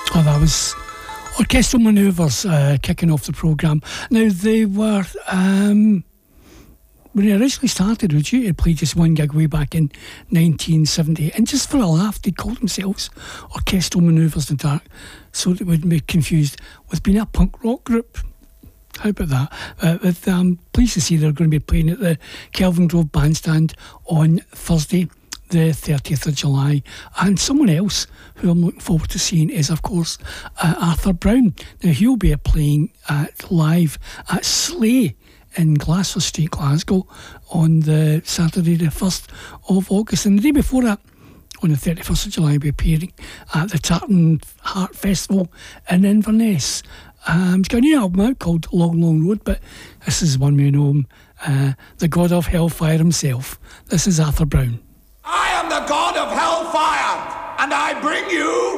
Oh, that was Orchestral Manoeuvres kicking off the programme. Now, they were, when they originally started, were due to play just one gig way back in 1970, and just for a laugh, they called themselves Orchestral Manoeuvres in the Dark, so they wouldn't be confused with being a punk rock group. How about that? I'm pleased to see they're going to be playing at the Kelvingrove Bandstand on Thursday, the 30th of July. And someone else who I'm looking forward to seeing is, of course, Arthur Brown. Now, he'll be playing live at Slay in Glasgow Street, Glasgow, on the Saturday the 1st of August. And the day before that, on the 31st of July, he'll be appearing at the Tartan Heart Festival in Inverness. He's got a new album out called Long Long Road, but this is one we know him, the God of Hellfire himself. This is Arthur Brown. I am the God of Hellfire, and I bring you